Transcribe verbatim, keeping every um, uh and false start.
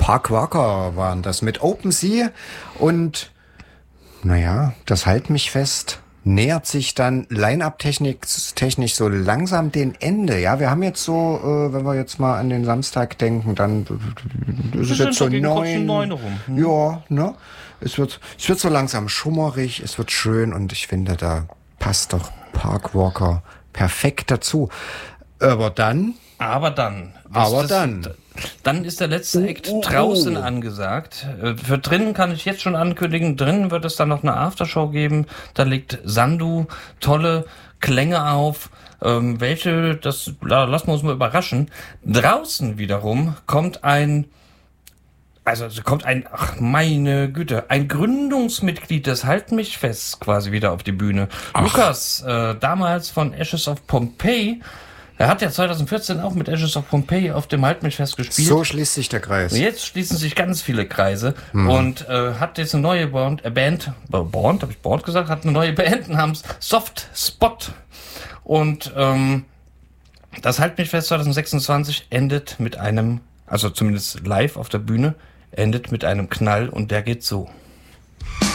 Park Walker waren das mit Open Sea und naja, das Halt mich fest nähert sich dann Line-Up-technisch technisch so langsam dem Ende. Ja, wir haben jetzt so, äh, wenn wir jetzt mal an den Samstag denken, dann ist es jetzt so neun. neun rum. Hm. Ja, ne? Es wird, es wird so langsam schummerig, es wird schön und ich finde, da passt doch Park Walker perfekt dazu. Aber dann... Aber dann. Aber das, dann. Dann ist der letzte Act oh, oh, draußen oh. angesagt. Für drinnen kann ich jetzt schon ankündigen, drinnen wird es dann noch eine Aftershow geben. Da legt Sandu tolle Klänge auf. Ähm, welche, das lassen wir uns mal überraschen. Draußen wiederum kommt ein, also kommt ein, ach meine Güte, ein Gründungsmitglied des Halt mich fest quasi wieder auf die Bühne. Ach. Lukas, äh, damals von Ashes of Pompeii. Er hat ja zwanzig vierzehn auch mit Ashes of Pompeii auf dem Halt mich fest gespielt. So schließt sich der Kreis. Jetzt schließen sich ganz viele Kreise hm. und äh, hat jetzt eine neue Band, äh, Band, Band, habe ich Band gesagt, hat eine neue Band namens Soft Spot. Und ähm, das Halt mich fest zwanzig sechsundzwanzig endet mit einem, also zumindest live auf der Bühne, endet mit einem Knall und der geht so.